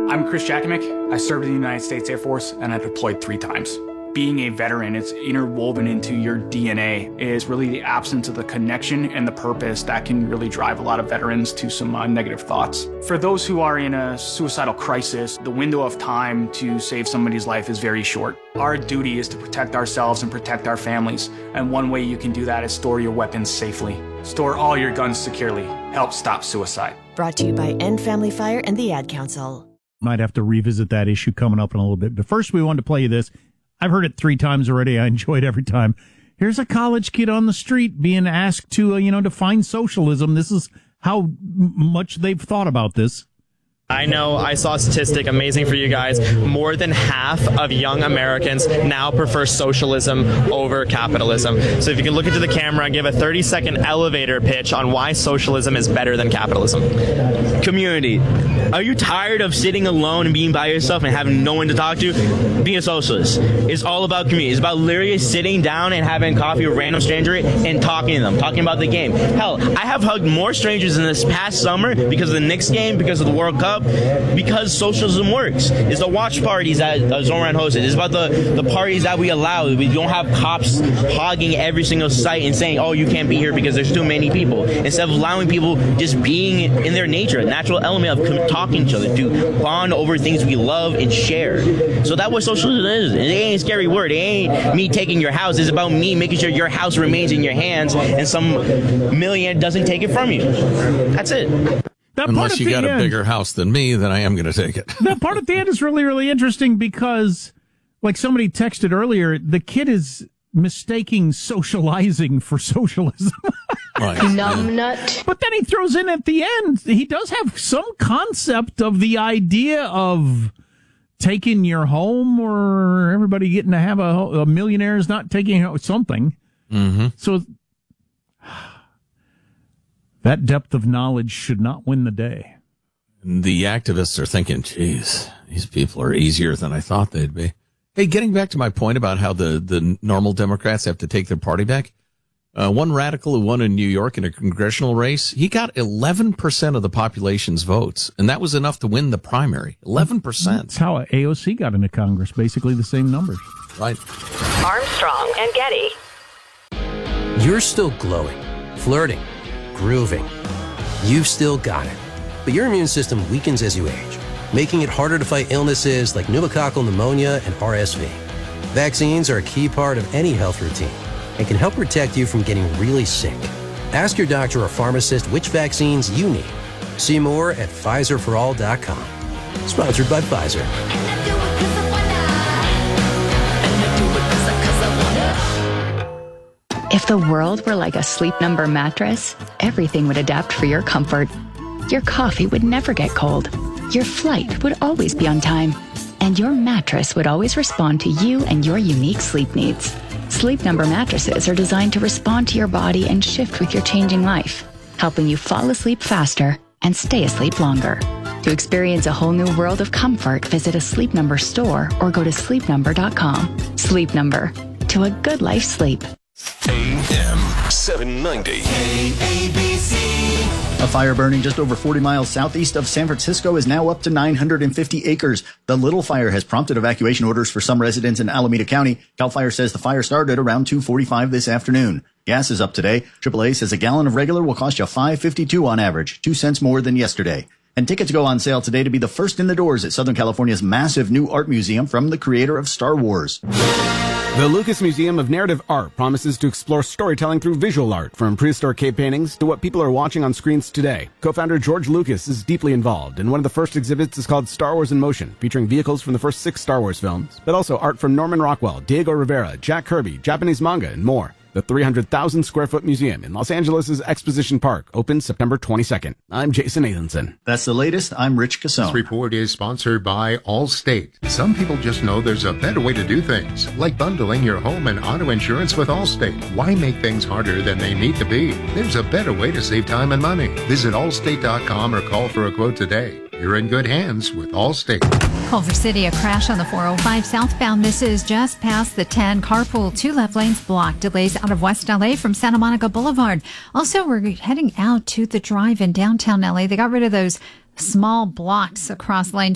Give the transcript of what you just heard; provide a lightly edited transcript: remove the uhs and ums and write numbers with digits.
I'm Chris Jakomick. I served in the United States Air Force, and I deployed 3 times. Being a veteran, it's interwoven into your DNA, is really the absence of the connection and the purpose that can really drive a lot of veterans to some negative thoughts. For those who are in a suicidal crisis, the window of time to save somebody's life is very short. Our duty is to protect ourselves and protect our families, and one way you can do that is store your weapons safely. Store all your guns securely. Help stop suicide. Brought to you by End Family Fire and the Ad Council. Might have to revisit that issue coming up in a little bit. But first, we wanted to play you this. I've heard it 3 times already. I enjoy it every time. Here's a college kid on the street being asked to, define socialism. This is how much they've thought about this. I know I saw a statistic, amazing for you guys. More than half of young Americans now prefer socialism over capitalism. So if you can look into the camera and give a 30-second elevator pitch on why socialism is better than capitalism. Community. Are you tired of sitting alone and being by yourself and having no one to talk to? Being a socialist. It's all about community. It's about literally sitting down and having coffee with a random stranger and talking to them, talking about the game. Hell, I have hugged more strangers in this past summer because of the Knicks game, because of the World Cup, because socialism works. It's the watch parties that Zoran hosted. It's about the parties that we allow. We don't have cops hogging every single site and saying, oh, you can't be here because there's too many people. Instead of allowing people just being in their nature, a natural element of talking to each other, to bond over things we love and share. So that's what socialism is. It ain't a scary word. It ain't me taking your house. It's about me making sure your house remains in your hands and some millionaire doesn't take it from you. That's it. Unless you got a bigger house than me, then I am going to take it. That part at the end is really, really interesting because, like somebody texted earlier, the kid is mistaking socializing for socialism. Right. Numbnut. But then he throws in at the end, he does have some concept of the idea of taking your home or everybody getting to have a millionaire's not taking something. Mm-hmm. So that depth of knowledge should not win the day. The activists are thinking, geez, these people are easier than I thought they'd be. Hey, getting back to my point about how the normal Democrats have to take their party back, one radical who won in New York in a congressional race, he got 11% of the population's votes, and that was enough to win the primary. 11%. That's how AOC got into Congress, basically the same numbers. Right. Armstrong and Getty. You're still glowing, flirting, grooving. You've still got it. But your immune system weakens as you age, making it harder to fight illnesses like pneumococcal pneumonia and RSV. Vaccines are a key part of any health routine and can help protect you from getting really sick. Ask your doctor or pharmacist which vaccines you need. See more at PfizerForAll.com. Sponsored by Pfizer. If the world were like a Sleep Number mattress, everything would adapt for your comfort. Your coffee would never get cold. Your flight would always be on time. And your mattress would always respond to you and your unique sleep needs. Sleep Number mattresses are designed to respond to your body and shift with your changing life, helping you fall asleep faster and stay asleep longer. To experience a whole new world of comfort, visit a Sleep Number store or go to sleepnumber.com. Sleep Number. To a good life sleep. AM 790. A fire burning just over 40 miles southeast of San Francisco is now up to 950 acres. The Little Fire has prompted evacuation orders for some residents in Alameda County. CAL FIRE says the fire started around 2:45 this afternoon. Gas is up today. AAA says a gallon of regular will cost you $5.52 on average, 2 cents more than yesterday. And tickets go on sale today to be the first in the doors at Southern California's massive new art museum from the creator of Star Wars. The Lucas Museum of Narrative Art promises to explore storytelling through visual art, from prehistoric cave paintings to what people are watching on screens today. Co-founder George Lucas is deeply involved, and one of the first exhibits is called Star Wars in Motion, featuring vehicles from the first 6 Star Wars films, but also art from Norman Rockwell, Diego Rivera, Jack Kirby, Japanese manga, and more. The 300,000 square foot museum in Los Angeles' Exposition Park opens September 22nd. I'm Jason Nathanson. That's the latest. I'm Rich Casone. This report is sponsored by Allstate. Some people just know there's a better way to do things, like bundling your home and auto insurance with Allstate. Why make things harder than they need to be? There's a better way to save time and money. Visit allstate.com or call for a quote today. You're in good hands with Allstate. Culver City, a crash on the 405 southbound. This is just past the 10. Carpool, 2 left lanes blocked. Delays out of West LA from Santa Monica Boulevard. Also, we're heading out to the drive in downtown LA. They got rid of those small blocks across lanes.